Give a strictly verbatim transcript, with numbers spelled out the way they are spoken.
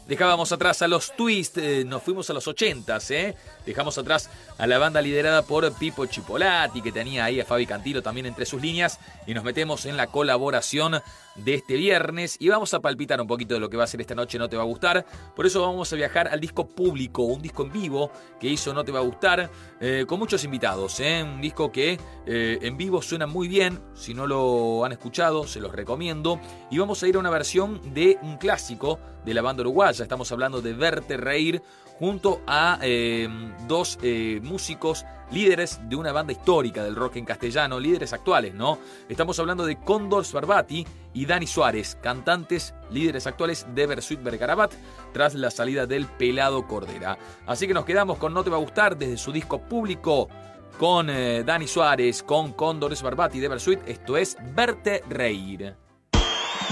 Dejábamos atrás a los Twist, eh, nos fuimos a los ochentas, ¿eh? Dejamos atrás a la banda liderada por Pipo Chipolati, que tenía ahí a Fabi Cantilo también entre sus líneas, y nos metemos en la colaboración de este viernes y vamos a palpitar un poquito de lo que va a ser esta noche No Te Va a Gustar. Por eso vamos a viajar al disco público, un disco en vivo que hizo No Te Va a Gustar, eh, con muchos invitados, ¿eh? Un disco que eh, en vivo suena muy bien. Si no lo han escuchado, se los recomiendo. Y vamos a ir a una versión de un clásico de la banda uruguaya. Estamos hablando de Verte Reír, junto a eh, dos eh, músicos líderes de una banda histórica del rock en castellano, líderes actuales, ¿no? Estamos hablando de Cóndor Sbarbati y Dani Suárez, cantantes líderes actuales de Versuit Vergarabat, tras la salida del Pelado Cordera. Así que nos quedamos con No Te Va a Gustar desde su disco público, con eh, Dani Suárez, con Cóndor Sbarbati de Versuit. Esto es Verte Reír.